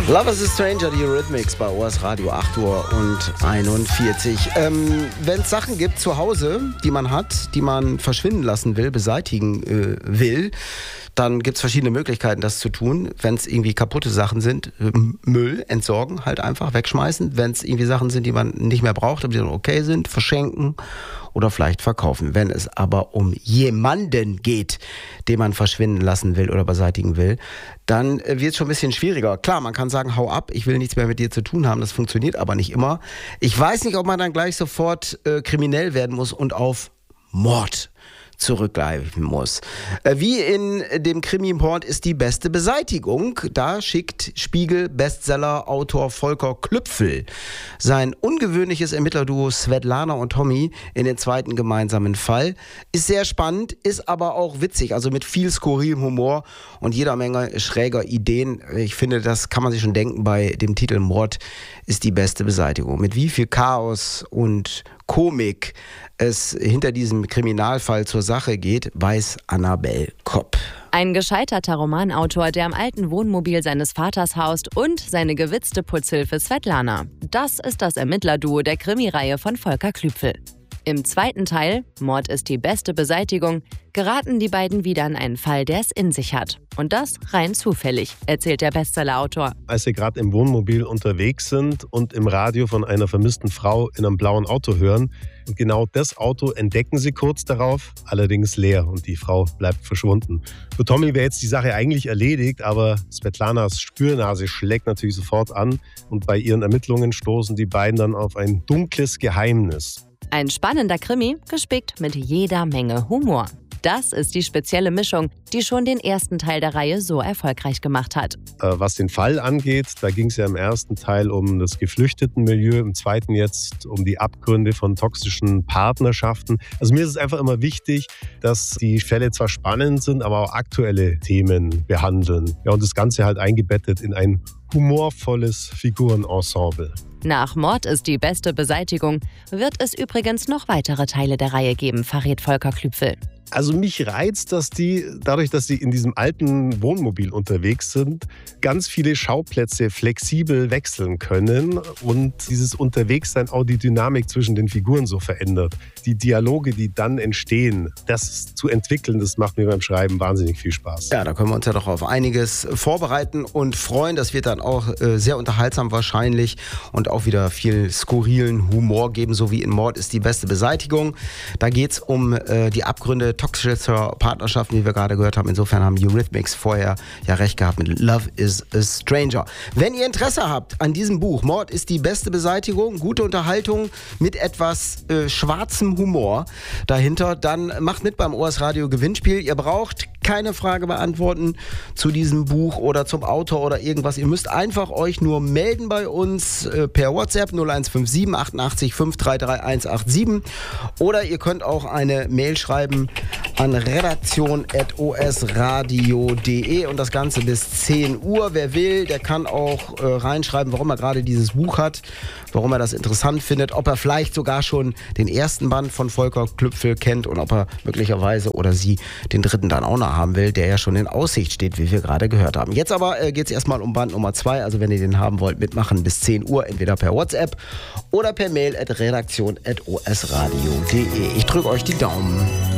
Love is a Stranger, die Eurythmics bei OS Radio, 8:41 Uhr. Wenn es Sachen gibt zu Hause, die man hat, die man verschwinden lassen will, beseitigen will, dann gibt es verschiedene Möglichkeiten, das zu tun. Wenn es irgendwie kaputte Sachen sind, Müll entsorgen, halt einfach wegschmeißen. Wenn es irgendwie Sachen sind, die man nicht mehr braucht, aber die dann okay sind, verschenken oder vielleicht verkaufen. Wenn es aber um jemanden geht, den man verschwinden lassen will oder beseitigen will, dann wird es schon ein bisschen schwieriger. Klar, man kann sagen, hau ab, ich will nichts mehr mit dir zu tun haben, das funktioniert aber nicht immer. Ich weiß nicht, ob man dann gleich sofort kriminell werden muss und auf Mord zurückgreifen muss. Wie in dem Krimi-Mord ist die beste Beseitigung. Da schickt Spiegel-Bestseller-Autor Volker Klüpfel sein ungewöhnliches Ermittlerduo Svetlana und Tommy in den zweiten gemeinsamen Fall. Ist sehr spannend, ist aber auch witzig, also mit viel skurrilem Humor und jeder Menge schräger Ideen. Ich finde, das kann man sich schon denken bei dem Titel Mord ist die beste Beseitigung. Mit wie viel Chaos und Komik es hinter diesem Kriminalfall zur Sache geht, weiß Annabel Kopp. Ein gescheiterter Romanautor, der im alten Wohnmobil seines Vaters haust und seine gewitzte Putzhilfe Svetlana. Das ist das Ermittlerduo der Krimireihe von Volker Klüpfel. Im zweiten Teil, Mord ist die beste Beseitigung, geraten die beiden wieder in einen Fall, der es in sich hat. Und das rein zufällig, erzählt der Bestsellerautor. Als sie gerade im Wohnmobil unterwegs sind und im Radio von einer vermissten Frau in einem blauen Auto hören, und genau das Auto entdecken sie kurz darauf, allerdings leer und die Frau bleibt verschwunden. Für Tommy wäre jetzt die Sache eigentlich erledigt, aber Svetlanas Spürnase schlägt natürlich sofort an und bei ihren Ermittlungen stoßen die beiden dann auf ein dunkles Geheimnis. Ein spannender Krimi, gespickt mit jeder Menge Humor. Das ist die spezielle Mischung, die schon den ersten Teil der Reihe so erfolgreich gemacht hat. Was den Fall angeht, da ging es ja im ersten Teil um das Geflüchtetenmilieu, im zweiten jetzt um die Abgründe von toxischen Partnerschaften. Also mir ist es einfach immer wichtig, dass die Fälle zwar spannend sind, aber auch aktuelle Themen behandeln. Ja, und das Ganze halt eingebettet in ein humorvolles Figurenensemble. Nach Mord ist die beste Beseitigung wird es übrigens noch weitere Teile der Reihe geben, verrät Volker Klüpfel. Also mich reizt, dass die, dadurch, dass sie in diesem alten Wohnmobil unterwegs sind, ganz viele Schauplätze flexibel wechseln können und dieses Unterwegssein auch die Dynamik zwischen den Figuren so verändert. Die Dialoge, die dann entstehen, das zu entwickeln, das macht mir beim Schreiben wahnsinnig viel Spaß. Ja, da können wir uns ja doch auf einiges vorbereiten und freuen. Das wird dann auch sehr unterhaltsam wahrscheinlich und auch wieder viel skurrilen Humor geben, so wie in Mord ist die beste Beseitigung. Da geht es um die Abgründe toxischer Partnerschaften, wie wir gerade gehört haben. Insofern haben Eurythmics vorher ja recht gehabt mit Love is a Stranger. Wenn ihr Interesse habt an diesem Buch, Mord ist die beste Beseitigung, gute Unterhaltung mit etwas schwarzem Humor dahinter, dann macht mit beim OS Radio Gewinnspiel. Ihr braucht keine Frage beantworten zu diesem Buch oder zum Autor oder irgendwas. Ihr müsst einfach euch nur melden bei uns per WhatsApp 0157 88 533 187 oder ihr könnt auch eine Mail schreiben an redaktion@osradio.de und das Ganze bis 10 Uhr. Wer will, der kann auch reinschreiben, warum er gerade dieses Buch hat, warum er das interessant findet, ob er vielleicht sogar schon den ersten Band von Volker Klüpfel kennt und ob er möglicherweise oder sie den dritten dann auch noch haben will, der ja schon in Aussicht steht, wie wir gerade gehört haben. Jetzt aber geht es erstmal um Band Nummer 2, also wenn ihr den haben wollt, mitmachen bis 10 Uhr, entweder per WhatsApp oder per Mail @redaktion@osradio.de. Ich drücke euch die Daumen.